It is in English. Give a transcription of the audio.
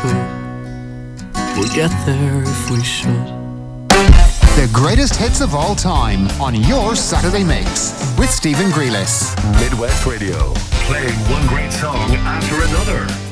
could. We'll get there if we should. The greatest hits of all time on your Saturday Mix with Stephen Grealiss. Midwest Radio, playing one great song after another.